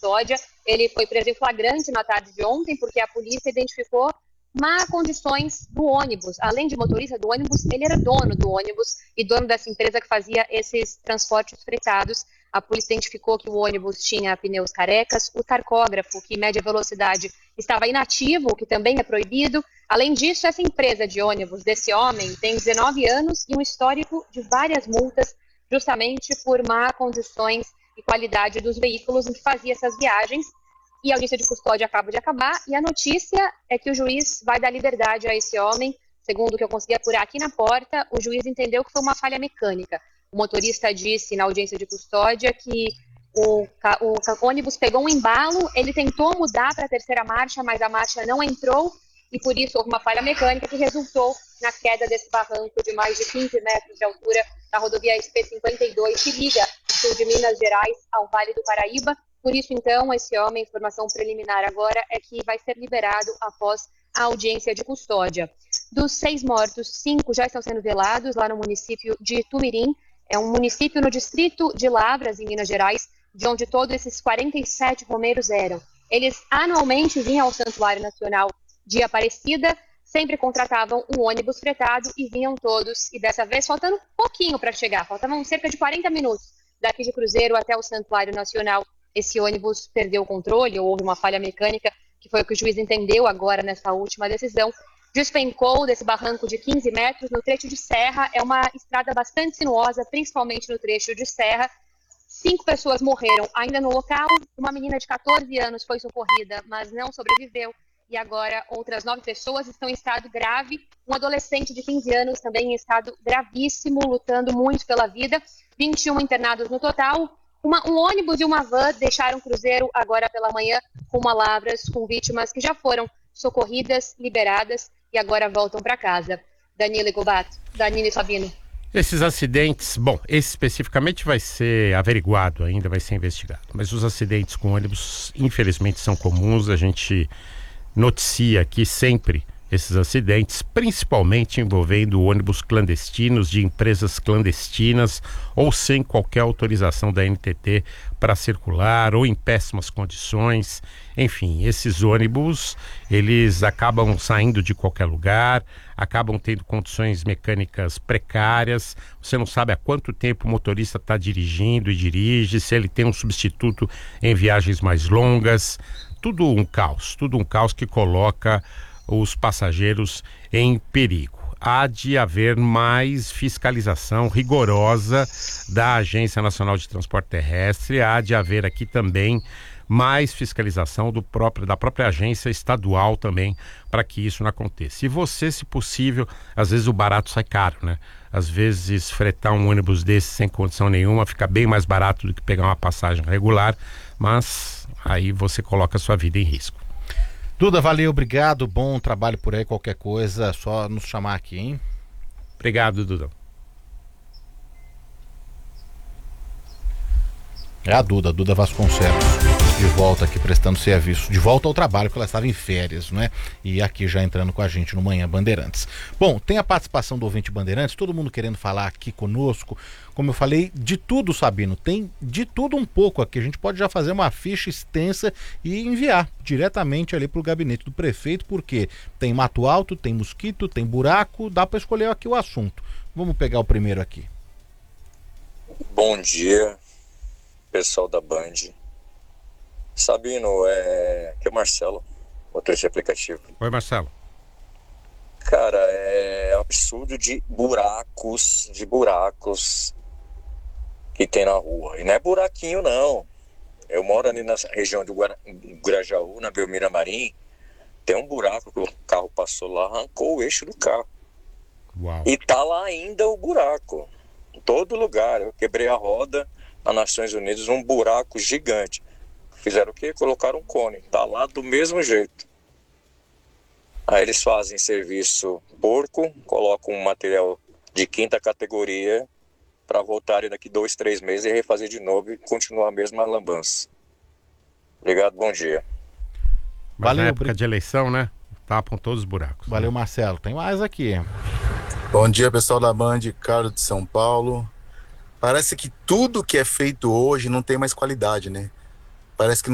Custódia. Ele foi preso em flagrante na tarde de ontem, porque a polícia identificou má condições do ônibus. Além de motorista do ônibus, ele era dono do ônibus e dono dessa empresa que fazia esses transportes fretados. A polícia identificou que o ônibus tinha pneus carecas, o tacógrafo, que mede a velocidade, estava inativo, o que também é proibido. Além disso, essa empresa de ônibus desse homem tem 19 anos e um histórico de várias multas, justamente por má condições e qualidade dos veículos em que fazia essas viagens. E a audiência de custódia acaba de acabar, e a notícia é que o juiz vai dar liberdade a esse homem. Segundo o que eu consegui apurar aqui na porta, o juiz entendeu que foi uma falha mecânica. O motorista disse na audiência de custódia que o ônibus pegou um embalo, ele tentou mudar para a terceira marcha, mas a marcha não entrou, e por isso houve uma falha mecânica que resultou na queda desse barranco de mais de 15 metros de altura na rodovia SP-52, que liga o sul de Minas Gerais ao Vale do Paraíba. Por isso, então, esse homem, informação preliminar agora, é que vai ser liberado após a audiência de custódia. Dos 6 mortos, 5 já estão sendo velados lá no município de Tumirim. É um município no distrito de Lavras, em Minas Gerais, de onde todos esses 47 romeiros eram. Eles anualmente vinham ao Santuário Nacional de Aparecida, sempre contratavam um ônibus fretado e vinham todos. E dessa vez, faltando pouquinho para chegar, faltavam cerca de 40 minutos daqui de Cruzeiro até o Santuário Nacional. Esse ônibus perdeu o controle, ou houve uma falha mecânica, que foi o que o juiz entendeu agora nessa última decisão. Despencou desse barranco de 15 metros no trecho de serra. É uma estrada bastante sinuosa, principalmente no trecho de serra. 5 pessoas morreram ainda no local. Uma menina de 14 anos foi socorrida, mas não sobreviveu. E agora outras 9 pessoas estão em estado grave. Um adolescente de 15 anos também em estado gravíssimo, lutando muito pela vida. 21 internados no total. Um ônibus e uma van deixaram Cruzeiro agora pela manhã rumo a Lavras, com vítimas que já foram socorridas, liberadas e agora voltam para casa. Danilo e Gobato, Danilo e Sabino. Esses acidentes, bom, esse especificamente vai ser averiguado ainda, vai ser investigado. Mas os acidentes com ônibus, infelizmente, são comuns. A gente noticia aqui sempre esses acidentes, principalmente envolvendo ônibus clandestinos de empresas clandestinas ou sem qualquer autorização da NTT para circular ou em péssimas condições. Enfim, esses ônibus, eles acabam saindo de qualquer lugar, acabam tendo condições mecânicas precárias. Você não sabe há quanto tempo o motorista está dirigindo e dirige, se ele tem um substituto em viagens mais longas. Tudo um caos que coloca os passageiros em perigo. Há de haver mais fiscalização rigorosa da Agência Nacional de Transporte Terrestre, há de haver aqui também mais fiscalização da própria agência estadual também, para que isso não aconteça. E você, se possível, às vezes o barato sai caro, né? Às vezes fretar um ônibus desse sem condição nenhuma fica bem mais barato do que pegar uma passagem regular, mas aí você coloca a sua vida em risco. Duda, valeu, obrigado, bom trabalho por aí, qualquer coisa, só nos chamar aqui, hein? Obrigado, Duda. É a Duda Vasconcelos, de volta aqui prestando serviço, de volta ao trabalho, porque ela estava em férias, né? E aqui já entrando com a gente no Manhã Bandeirantes. Bom, tem a participação do ouvinte Bandeirantes, todo mundo querendo falar aqui conosco. Como eu falei, de tudo, Sabino, tem de tudo um pouco aqui. A gente pode já fazer uma ficha extensa e enviar diretamente ali para o gabinete do prefeito, porque tem mato alto, tem mosquito, tem buraco, dá para escolher aqui o assunto. Vamos pegar o primeiro aqui. Bom dia, pessoal da Band. Sabino, aqui é o Marcelo, motorista de aplicativo. Oi, Marcelo. Cara, é um absurdo de buracos que tem na rua. E não é buraquinho, não. Eu moro ali na região do Grajaú, na Belmira Marim. Tem um buraco que o carro passou lá, arrancou o eixo do carro. Uau. E tá lá ainda o buraco. Em todo lugar. Eu quebrei a roda nas Nações Unidas, um buraco gigante. Fizeram o quê? Colocaram um cone. Tá lá do mesmo jeito. Aí eles fazem serviço porco, colocam um material de 5ª categoria para voltarem daqui 2, 3 meses e refazer de novo e continuar a mesma lambança. Obrigado, bom dia. Mas valeu, na época de eleição, né? Tapam todos os buracos. Valeu, né? Marcelo. Tem mais aqui. Bom dia, pessoal da Band, Carlos de São Paulo. Parece que tudo que é feito hoje não tem mais qualidade, né? Parece que